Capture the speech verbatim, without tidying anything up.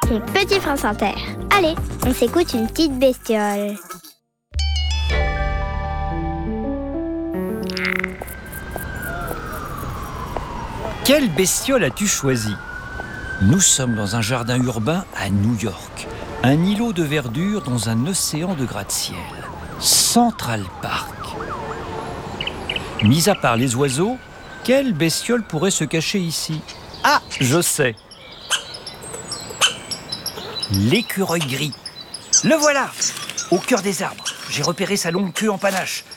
mon petit prince inter. Allez, on s'écoute une petite bestiole. Quelle bestiole as-tu choisi ? Nous sommes dans un jardin urbain à New York. Un îlot de verdure dans un océan de gratte-ciel. Central Park. Mis à part les oiseaux, quelle bestiole pourrait se cacher ici ? Ah, je sais. L'écureuil gris. Le voilà, au cœur des arbres. J'ai repéré sa longue queue en panache.